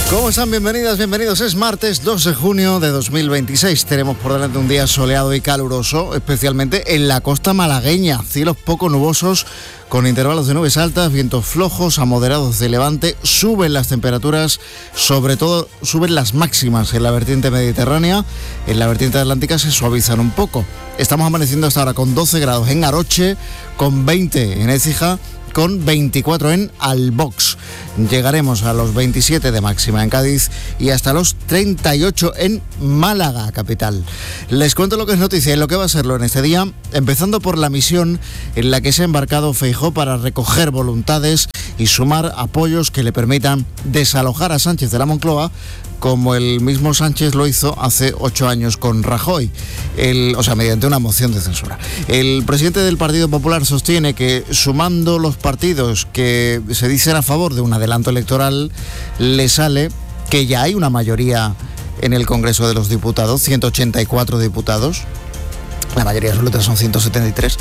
¿Cómo están? Bienvenidas, bienvenidos. Es martes 2 de junio de 2026. Tenemos por delante un día soleado y caluroso, especialmente en la costa malagueña. Cielos poco nubosos con intervalos de nubes altas, vientos flojos a moderados de levante. Suben las temperaturas, sobre todo suben las máximas en la vertiente mediterránea. En la vertiente atlántica se suavizan un poco. Estamos amaneciendo hasta ahora con 12 grados en Aroche, con 20 en Écija, con 24 en Albox. Llegaremos a los 27 de máxima en Cádiz y hasta los 38 en Málaga, capital. Les cuento lo que es noticia y lo que va a serlo en este día, empezando por la misión en la que se ha embarcado Feijóo para recoger voluntades y sumar apoyos que le permitan desalojar a Sánchez de la Moncloa, como el mismo Sánchez lo hizo hace 8 años con Rajoy, mediante una moción de censura. El presidente del Partido Popular sostiene que sumando los partidos que se dicen a favor de un adelanto electoral, le sale que ya hay una mayoría en el Congreso de los Diputados, 184 diputados, la mayoría absoluta son 173,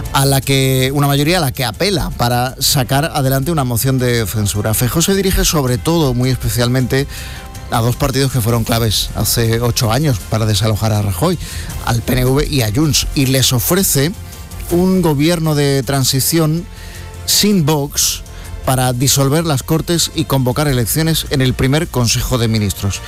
una mayoría a la que apela para sacar adelante una moción de censura. Feijóo se dirige sobre todo, muy especialmente, a dos partidos que fueron claves hace 8 años para desalojar a Rajoy, al PNV y a Junts, y les ofrece un gobierno de transición sin Vox para disolver las Cortes y convocar elecciones en el primer Consejo de Ministros.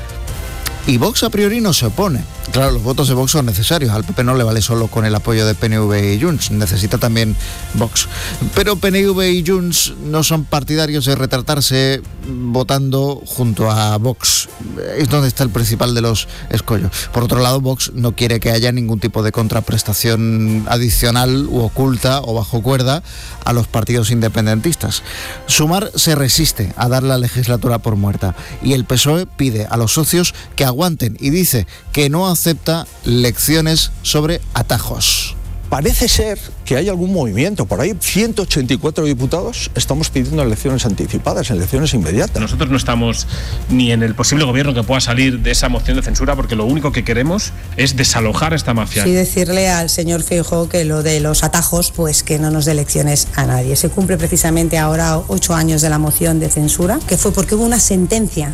Y Vox a priori no se opone. Claro, los votos de Vox son necesarios. Al PP no le vale solo con el apoyo de PNV y Junts, necesita también Vox. Pero PNV y Junts no son partidarios de retratarse votando junto a Vox. Es donde está el principal de los escollos. Por otro lado, Vox no quiere que haya ningún tipo de contraprestación adicional u oculta o bajo cuerda a los partidos independentistas. Sumar se resiste a dar la legislatura por muerta y el PSOE pide a los socios que aguanten y dice que no acepta lecciones sobre atajos. Parece ser que hay algún movimiento. Por ahí 184 diputados estamos pidiendo elecciones anticipadas, elecciones inmediatas. Nosotros no estamos ni en el posible gobierno que pueda salir de esa moción de censura, porque lo único que queremos es desalojar a esta mafia. Sí, decirle al señor Feijóo que lo de los atajos, pues que no nos dé lecciones a nadie. Se cumple precisamente ahora 8 años de la moción de censura, que fue porque hubo una sentencia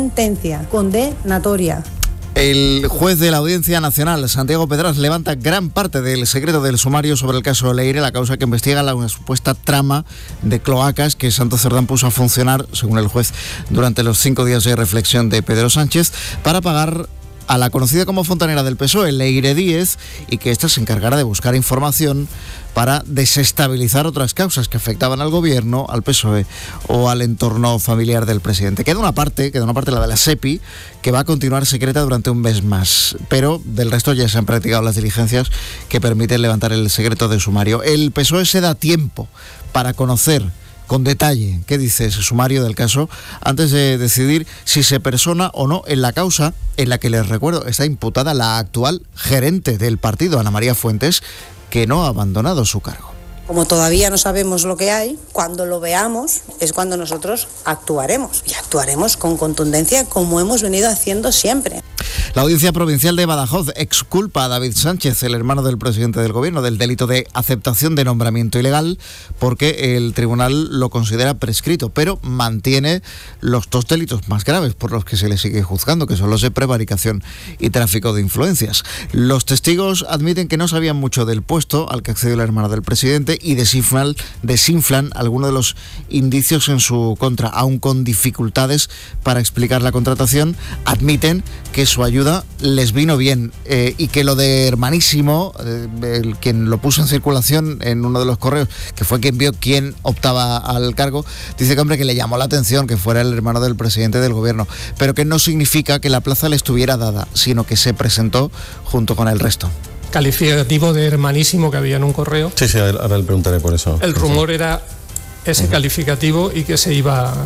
condenatoria. El juez de la Audiencia Nacional, Santiago Pedraz, levanta gran parte del secreto del sumario sobre el caso Leire, la causa que investiga una supuesta trama de cloacas que Santos Cerdán puso a funcionar, según el juez, durante los 5 días de reflexión de Pedro Sánchez para pagar a la conocida como fontanera del PSOE, Leire Díez, y que ésta se encargara de buscar información para desestabilizar otras causas que afectaban al gobierno, al PSOE o al entorno familiar del presidente. Queda una parte, la de la SEPI, que va a continuar secreta durante un mes más, pero del resto ya se han practicado las diligencias que permiten levantar el secreto de sumario. El PSOE se da tiempo para conocer con detalle qué dice ese sumario del caso antes de decidir si se persona o no en la causa en la que, les recuerdo, está imputada la actual gerente del partido, Ana María Fuentes, que no ha abandonado su cargo. Como todavía no sabemos lo que hay, cuando lo veamos es cuando nosotros actuaremos. Y actuaremos con contundencia como hemos venido haciendo siempre. La Audiencia Provincial de Badajoz exculpa a David Sánchez, el hermano del presidente del gobierno, del delito de aceptación de nombramiento ilegal, porque el tribunal lo considera prescrito, pero mantiene los 2 delitos más graves por los que se le sigue juzgando, que son los de prevaricación y tráfico de influencias. Los testigos admiten que no sabían mucho del puesto al que accedió el hermano del presidente y desinflan algunos de los indicios en su contra, aun con dificultades para explicar la contratación. Admiten que su ayuda les vino bien y que lo de hermanísimo, quien lo puso en circulación en uno de los correos, que fue quien vio quién optaba al cargo, dice que le llamó la atención que fuera el hermano del presidente del gobierno, pero que no significa que la plaza le estuviera dada, sino que se presentó junto con el resto. Calificativo de hermanísimo que había en un correo. Sí, ahora le preguntaré por eso. El rumor era ese calificativo y que se iba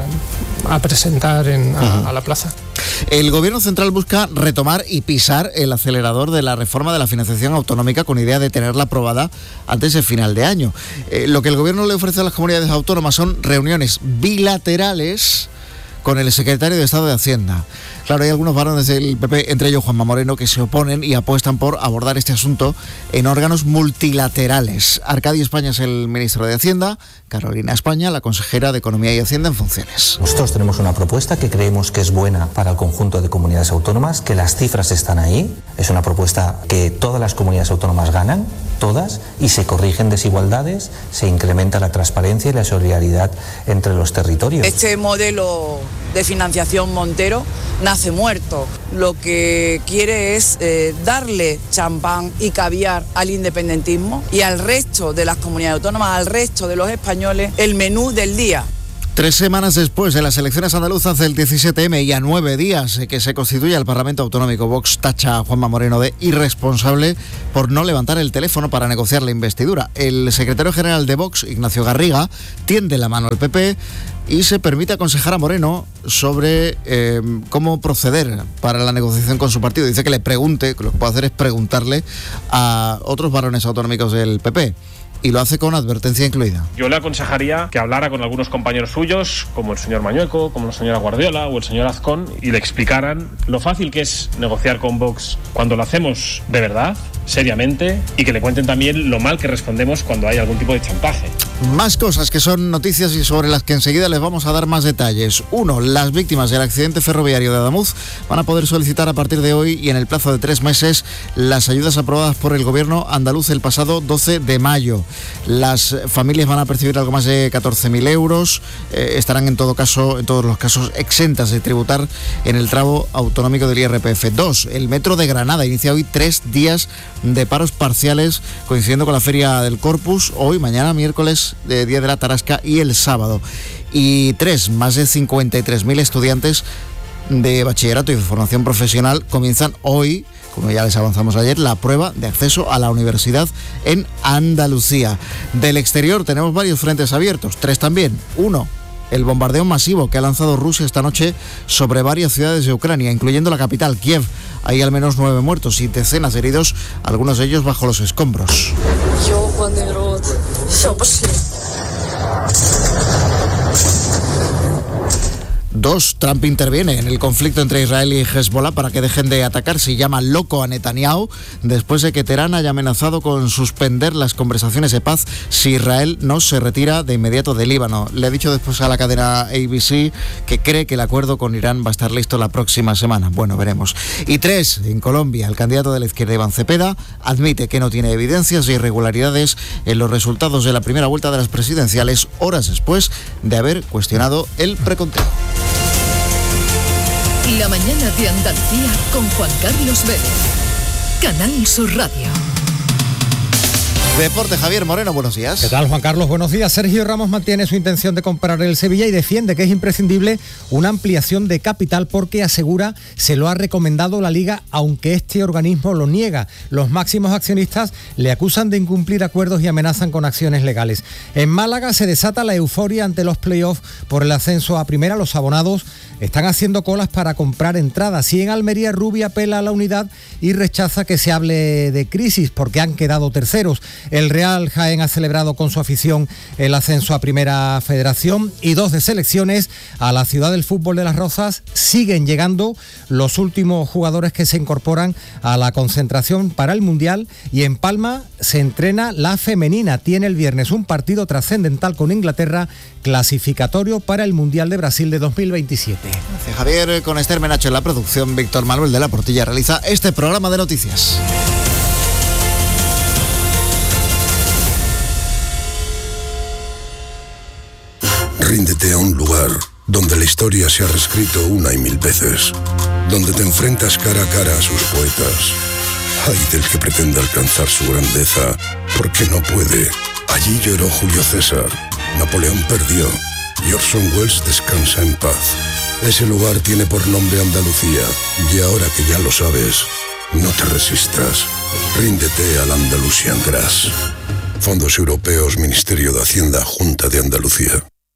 a presentar a la plaza. El Gobierno central busca retomar y pisar el acelerador de la reforma de la financiación autonómica con idea de tenerla aprobada antes de final de año. Lo que el Gobierno le ofrece a las comunidades autónomas son reuniones bilaterales con el secretario de Estado de Hacienda. Claro, hay algunos varones del PP, entre ellos Juanma Moreno, que se oponen y apuestan por abordar este asunto en órganos multilaterales. Arcadio España es el ministro de Hacienda, Carolina España, la consejera de Economía y Hacienda en funciones. Nosotros tenemos una propuesta que creemos que es buena para el conjunto de comunidades autónomas, que las cifras están ahí. Es una propuesta que todas las comunidades autónomas ganan, todas, y se corrigen desigualdades, se incrementa la transparencia y la solidaridad entre los territorios. Este modelo de financiación Montero nace muerto. Lo que quiere es darle champán y caviar al independentismo y al resto de las comunidades autónomas, al resto de los españoles, el menú del día. 3 semanas después de las elecciones andaluzas del 17M y a 9 días que se constituya el Parlamento Autonómico, Vox tacha a Juanma Moreno de irresponsable por no levantar el teléfono para negociar la investidura. El secretario general de Vox, Ignacio Garriga, tiende la mano al PP y se permite aconsejar a Moreno sobre cómo proceder para la negociación con su partido. Dice que le pregunte, que lo que puede hacer es preguntarle a otros varones autonómicos del PP. Y lo hace con advertencia incluida. Yo le aconsejaría que hablara con algunos compañeros suyos, como el señor Mañueco, como la señora Guardiola o el señor Azcón, y le explicaran lo fácil que es negociar con Vox cuando lo hacemos de verdad, seriamente, y que le cuenten también lo mal que respondemos cuando hay algún tipo de chantaje. Más cosas que son noticias y sobre las que enseguida les vamos a dar más detalles. 1. Las víctimas del accidente ferroviario de Adamuz van a poder solicitar a partir de hoy y en el plazo de 3 meses las ayudas aprobadas por el gobierno andaluz el pasado 12 de mayo. Las familias van a percibir algo más de 14.000 euros, estarán en todos los casos exentas de tributar en el tramo autonómico del IRPF. 2. El Metro de Granada inicia hoy 3 días de paros parciales coincidiendo con la Feria del Corpus, hoy, mañana, miércoles, Día de la Tarasca y el sábado. Y 3. Más de 53.000 estudiantes de bachillerato y de formación profesional comienzan hoy, como ya les avanzamos ayer, la prueba de acceso a la universidad en Andalucía. Del exterior tenemos varios frentes abiertos, 3 también. 1. El bombardeo masivo que ha lanzado Rusia esta noche sobre varias ciudades de Ucrania, incluyendo la capital, Kiev. Hay al menos 9 muertos y decenas de heridos, algunos de ellos bajo los escombros. 2. Trump interviene en el conflicto entre Israel y Hezbollah para que dejen de atacarse y llama loco a Netanyahu después de que Teherán haya amenazado con suspender las conversaciones de paz si Israel no se retira de inmediato de Líbano. Le ha dicho después a la cadena ABC que cree que el acuerdo con Irán va a estar listo la próxima semana. Bueno, veremos. Y 3. En Colombia, el candidato de la izquierda, Iván Cepeda, admite que no tiene evidencias de irregularidades en los resultados de la primera vuelta de las presidenciales, horas después de haber cuestionado el preconteo. La mañana de Andalucía con Juan Carlos Vélez. Canal Sur Radio. Deporte, Javier Moreno, buenos días. ¿Qué tal, Juan Carlos? Buenos días. Sergio Ramos mantiene su intención de comprar el Sevilla y defiende que es imprescindible una ampliación de capital porque asegura se lo ha recomendado la Liga, aunque este organismo lo niega. Los máximos accionistas le acusan de incumplir acuerdos y amenazan con acciones legales. En Málaga se desata la euforia ante los playoffs por el ascenso a primera. Los abonados están haciendo colas para comprar entradas y en Almería Rubí apela a la unidad y rechaza que se hable de crisis porque han quedado terceros. El Real Jaén ha celebrado con su afición el ascenso a Primera Federación y 2 de selecciones. A la ciudad del fútbol de Las Rozas siguen llegando los últimos jugadores que se incorporan a la concentración para el Mundial y en Palma se entrena la femenina. Tiene el viernes un partido trascendental con Inglaterra, clasificatorio para el Mundial de Brasil de 2027. Gracias, Javier. Con Esther Menacho en la producción, Víctor Manuel de la Portilla realiza este programa de noticias. Ríndete a un lugar donde la historia se ha reescrito 1 y 1000 veces, donde te enfrentas cara a cara a sus poetas. Ay del que pretenda alcanzar su grandeza, porque no puede. Allí lloró Julio César, Napoleón perdió y Orson Welles descansa en paz. Ese lugar tiene por nombre Andalucía, y ahora que ya lo sabes, no te resistas. Ríndete al Andalusian Grass. Fondos Europeos, Ministerio de Hacienda, Junta de Andalucía.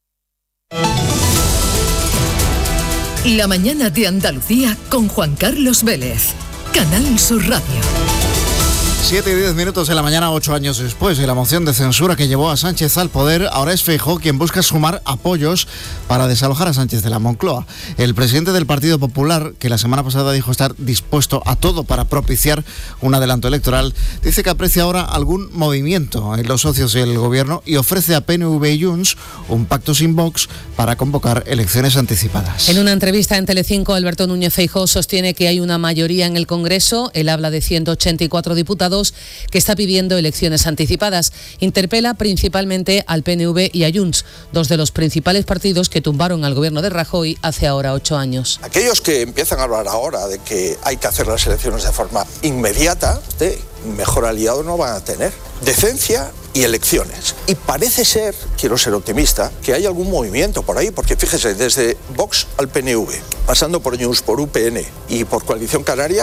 La mañana de Andalucía con Juan Carlos Vélez. Canal Sur Radio. 7:10 de la mañana, 8 años después de la moción de censura que llevó a Sánchez al poder, ahora es Feijóo quien busca sumar apoyos para desalojar a Sánchez de la Moncloa. El presidente del Partido Popular, que la semana pasada dijo estar dispuesto a todo para propiciar un adelanto electoral, dice que aprecia ahora algún movimiento en los socios del gobierno y ofrece a PNV y Junts un pacto sin Vox para convocar elecciones anticipadas. En una entrevista en Telecinco, Alberto Núñez Feijóo sostiene que hay una mayoría en el Congreso. Él habla de 184 diputados que está pidiendo elecciones anticipadas. Interpela principalmente al PNV y a Junts, dos de los principales partidos que tumbaron al gobierno de Rajoy hace ahora 8 años. Aquellos que empiezan a hablar ahora de que hay que hacer las elecciones de forma inmediata, mejor aliado no van a tener. Decencia y elecciones. Y parece ser, quiero ser optimista, que hay algún movimiento por ahí, porque fíjese, desde Vox al PNV, pasando por Junts, por UPN y por Coalición Canaria,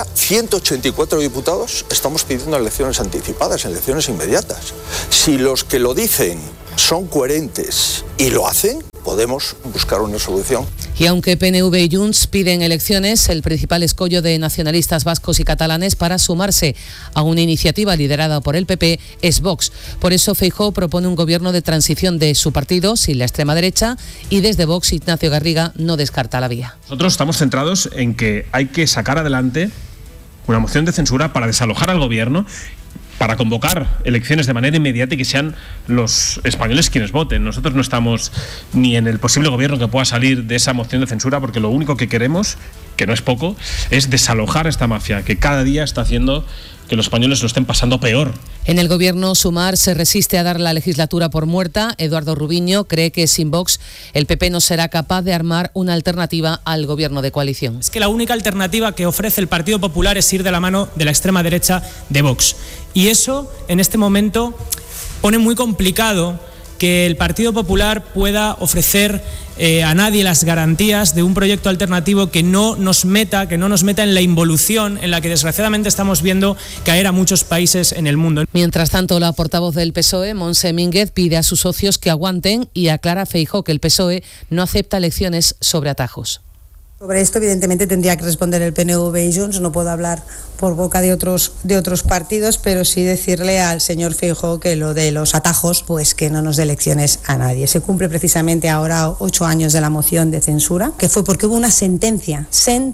184 diputados estamos pidiendo elecciones anticipadas, elecciones inmediatas. Si los que lo dicen son coherentes y lo hacen, podemos buscar una solución. Y aunque PNV y Junts piden elecciones, el principal escollo de nacionalistas vascos y catalanes para sumarse a una iniciativa liderada por el PP es Vox. Por eso Feijóo propone un gobierno de transición de su partido, sin la extrema derecha, y desde Vox Ignacio Garriga no descarta la vía. Nosotros estamos centrados en que hay que sacar adelante una moción de censura para desalojar al gobierno, para convocar elecciones de manera inmediata y que sean los españoles quienes voten. Nosotros no estamos ni en el posible gobierno que pueda salir de esa moción de censura, porque lo único que queremos, que no es poco, es desalojar esta mafia que cada día está haciendo que los españoles lo estén pasando peor. En el gobierno, Sumar se resiste a dar la legislatura por muerta. Eduardo Rubiño cree que sin Vox el PP no será capaz de armar una alternativa al gobierno de coalición. Es que la única alternativa que ofrece el Partido Popular es ir de la mano de la extrema derecha de Vox. Y eso, en este momento, pone muy complicado que el Partido Popular pueda ofrecer a nadie las garantías de un proyecto alternativo que no nos meta en la involución en la que desgraciadamente estamos viendo caer a muchos países en el mundo. Mientras tanto, la portavoz del PSOE, Montse Mínguez, pide a sus socios que aguanten y aclara a Feijóo que el PSOE no acepta elecciones sobre atajos. Sobre esto, evidentemente, tendría que responder el PNV y Junts. No puedo hablar por boca de otros partidos, pero sí decirle al señor Feijóo que lo de los atajos, pues que no nos dé lecciones a nadie. Se cumple precisamente ahora 8 años de la moción de censura, que fue porque hubo una sentencia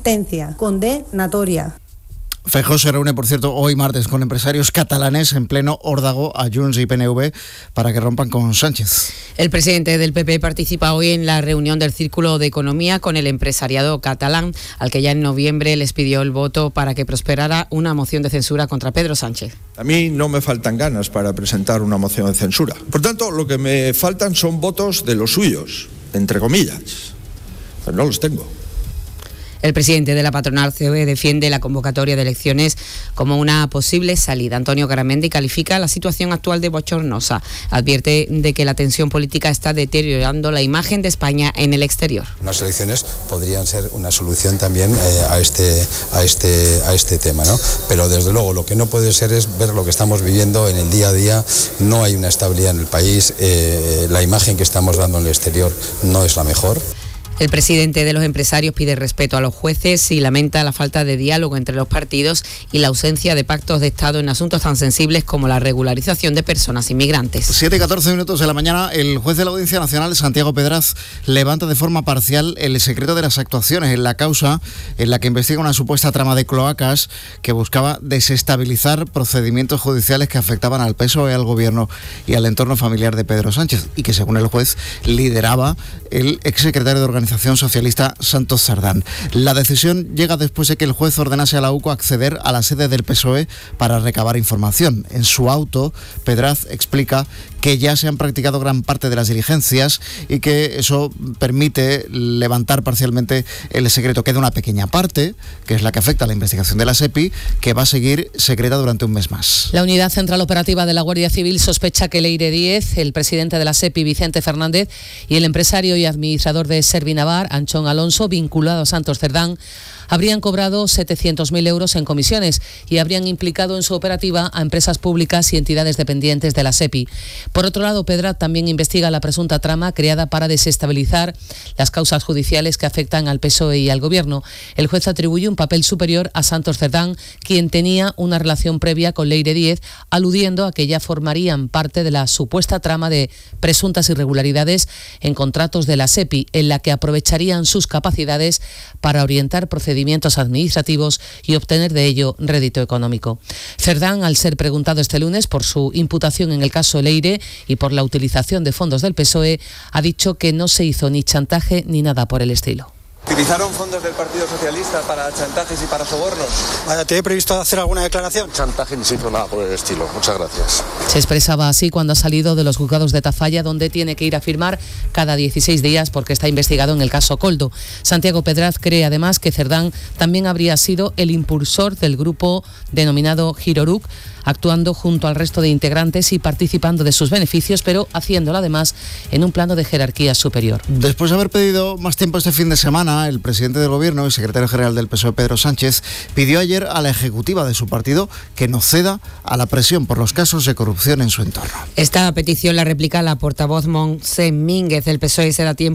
condenatoria. Feijóo se reúne, por cierto, hoy martes con empresarios catalanes en pleno órdago a Junts y PNV para que rompan con Sánchez. El presidente del PP participa hoy en la reunión del Círculo de Economía con el empresariado catalán, al que ya en noviembre les pidió el voto para que prosperara una moción de censura contra Pedro Sánchez. A mí no me faltan ganas para presentar una moción de censura. Por tanto, lo que me faltan son votos de los suyos, entre comillas. Pero no los tengo. El presidente de la patronal COE defiende la convocatoria de elecciones como una posible salida. Antonio Garamendi califica la situación actual de bochornosa. Advierte de que la tensión política está deteriorando la imagen de España en el exterior. Unas elecciones podrían ser una solución también a este tema, ¿no? Pero desde luego lo que no puede ser es ver lo que estamos viviendo en el día a día. No hay una estabilidad en el país. La imagen que estamos dando en el exterior no es la mejor. El presidente de los empresarios pide respeto a los jueces y lamenta la falta de diálogo entre los partidos y la ausencia de pactos de Estado en asuntos tan sensibles como la regularización de personas inmigrantes. 7:14 de la mañana, el juez de la Audiencia Nacional, Santiago Pedraz, levanta de forma parcial el secreto de las actuaciones en la causa en la que investiga una supuesta trama de cloacas que buscaba desestabilizar procedimientos judiciales que afectaban al PSOE, al gobierno y al entorno familiar de Pedro Sánchez, y que según el juez lideraba el exsecretario de Organización Socialista Santos Cerdán. La decisión llega después de que el juez ordenase a la UCO acceder a la sede del PSOE para recabar información. En su auto, Pedraz explica que ya se han practicado gran parte de las diligencias y que eso permite levantar parcialmente el secreto. Queda una pequeña parte, que es la que afecta a la investigación de la SEPI, que va a seguir secreta durante un mes más. La Unidad Central Operativa de la Guardia Civil sospecha que Leire Díez, el presidente de la SEPI, Vicente Fernández, y el empresario y administrador de Servientec, Javi Navar, Anchón Alonso, vinculado a Santos Cerdán, habrían cobrado 700.000 euros en comisiones y habrían implicado en su operativa a empresas públicas y entidades dependientes de la SEPI. Por otro lado, Pedraz también investiga la presunta trama creada para desestabilizar las causas judiciales que afectan al PSOE y al Gobierno. El juez atribuye un papel superior a Santos Cerdán, quien tenía una relación previa con Leire Díez, aludiendo a que ya formarían parte de la supuesta trama de presuntas irregularidades en contratos de la SEPI, en la que aprovecharían sus capacidades para orientar procedimientos administrativos y obtener de ello rédito económico. Cerdán, al ser preguntado este lunes por su imputación en el caso Leire y por la utilización de fondos del PSOE, ha dicho que no se hizo ni chantaje ni nada por el estilo. ¿Utilizaron fondos del Partido Socialista para chantajes y para sobornos? ¿Te previsto hacer alguna declaración? Chantaje ni se hizo nada por el estilo. Muchas gracias. Se expresaba así cuando ha salido de los juzgados de Tafalla, donde tiene que ir a firmar cada 16 días porque está investigado en el caso Coldo. Santiago Pedraz cree además que Cerdán también habría sido el impulsor del grupo denominado Giroruk, actuando junto al resto de integrantes y participando de sus beneficios, pero haciéndolo además en un plano de jerarquía superior. Después de haber pedido más tiempo este fin de semana, el presidente del Gobierno y secretario general del PSOE, Pedro Sánchez, pidió ayer a la ejecutiva de su partido que no ceda a la presión por los casos de corrupción en su entorno. Esta petición la replica la portavoz Montse Mínguez del PSOE y se da tiempo